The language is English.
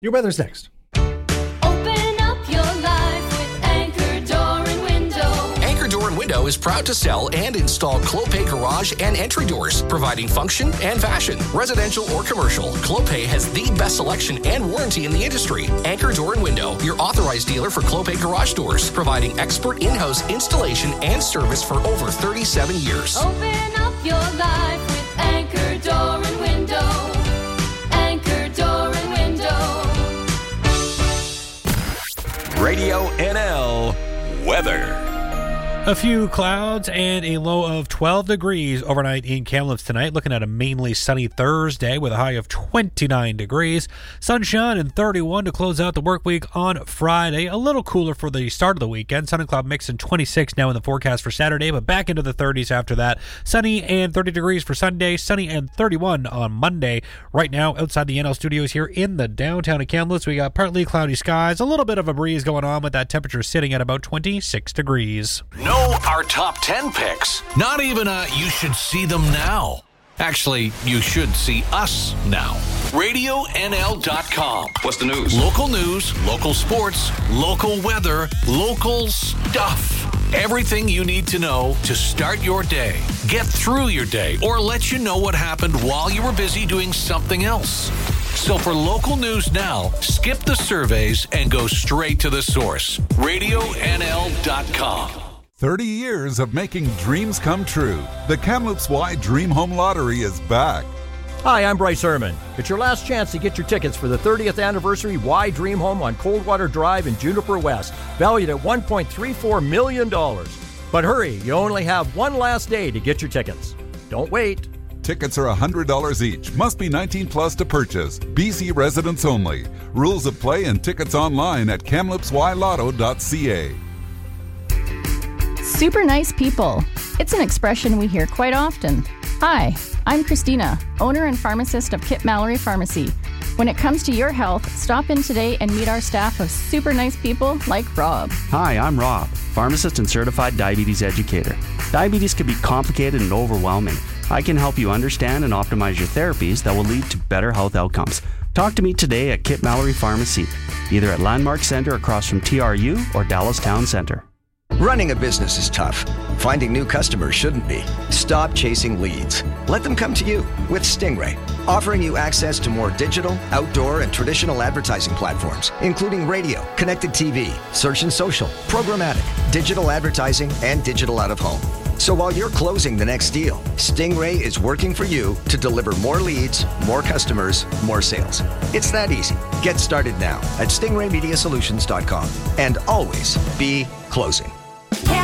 Your weather's next. Open up your life with Anchor Door and Window. Anchor Door and Window is proud to sell and install Clopay garage and entry doors, providing function and fashion. Residential or commercial, Clopay has the best selection and warranty in the industry. Anchor Door and Window, your authorized dealer for Clopay garage doors, providing expert in-house installation and service for over 37 years. Open up your life with Anchor Door and Window. Anchor Door and Window. Radio NL weather. A few clouds and a low of 12 degrees overnight in Kamloops tonight. Looking at a mainly sunny Thursday with a high of 29 degrees. Sunshine and 31 to close out the work week on Friday. A little cooler for the start of the weekend. Sun and cloud mix in 26 now in the forecast for Saturday, but back into the 30s after that. Sunny and 30 degrees for Sunday. Sunny and 31 on Monday. Right now, outside the NL studios here in the downtown of Kamloops, we got partly cloudy skies. A little bit of a breeze going on with that temperature sitting at about 26 degrees. Know our top 10 picks. Not even you should see them now. Actually, you should see us now. RadioNL.com. What's the news? Local news, local sports, local weather, local stuff. Everything you need to know to start your day, get through your day, or let you know what happened while you were busy doing something else. So for local news now, skip the surveys and go straight to the source. RadioNL.com. 30 years of making dreams come true. The Kamloops Y Dream Home Lottery is back. Hi, I'm Bryce Herman. It's your last chance to get your tickets for the 30th anniversary Y Dream Home on Coldwater Drive in Juniper West, valued at $1.34 million. But hurry, you only have one last day to get your tickets. Don't wait. Tickets are $100 each. Must be 19 plus to purchase. BC residents only. Rules of play and tickets online at kamloopsylotto.ca. Super nice people. It's an expression we hear quite often. Hi, I'm Christina, owner and pharmacist of Kip Mallory Pharmacy. When it comes to your health, stop in today and meet our staff of super nice people like Rob. Hi, I'm Rob, pharmacist and certified diabetes educator. Diabetes can be complicated and overwhelming. I can help you understand and optimize your therapies that will lead to better health outcomes. Talk to me today at Kip Mallory Pharmacy, either at Landmark Center across from TRU or Dallas Town Center. Running a business is tough. Finding new customers shouldn't be. Stop chasing leads. Let them come to you with Stingray, offering you access to more digital, outdoor, and traditional advertising platforms, including radio, connected TV, search and social, programmatic, digital advertising, and digital out-of-home. So while you're closing the next deal, Stingray is working for you to deliver more leads, more customers, more sales. It's that easy. Get started now at stingraymediasolutions.com and always be closing.